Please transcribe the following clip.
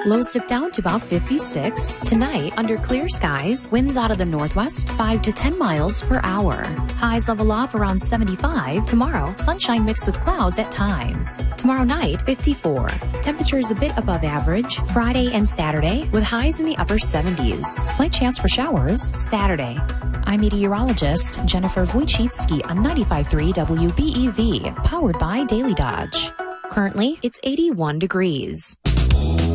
Lows dip down to about 56. Tonight, under clear skies, winds out of the northwest 5 to 10 miles per hour. Highs level off around 75. Tomorrow, sunshine mixed with clouds at times. Tomorrow night, 54. Temperatures a bit above average Friday and Saturday with highs in the upper 70s. Slight chance for showers Saturday. I'm meteorologist Jennifer Wojcicki on 95.3 WBEV, powered by Daily Dodge. Currently, it's 81 degrees.